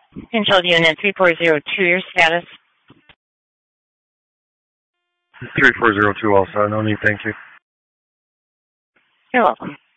Control unit 3402, your status? 3402 also. No need, thank you. You're welcome.